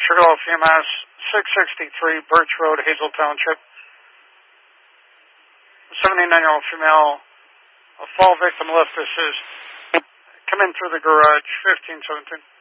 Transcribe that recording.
Sugar Loaf EMS, 663 Birch Road, Hazel Township. 79-year-old female, a fall victim lift assist. Come in through the garage, 1517.